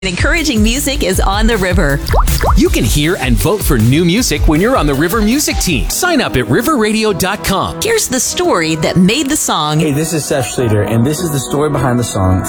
Encouraging music is on the river. You can hear and vote for new music when you're on the River Music Team. Sign up at riverradio.com. Here's the story that made the song. Hey, this is Seth Schrader, and this is the story behind the song